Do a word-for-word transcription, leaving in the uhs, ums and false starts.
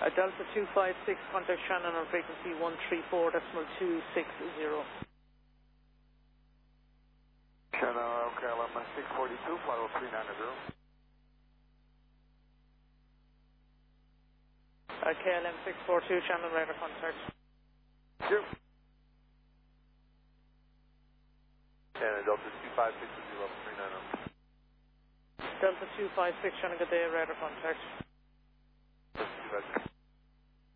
Uh, Delta two five six, contact Shannon on frequency one three four decimal two six zero. Shannon, K L M six forty-two, flight level three nine zero. Uh, K L M six forty-two, Shannon radar contact. Sure. Shannon, Delta two five six, level three nine zero. Delta two five six, Shannon, good day, radar contact.